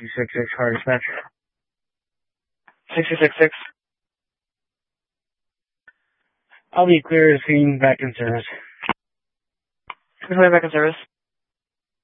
6266 car dispatch. 6266. I'll be clear to scene back in service. Clear back in service.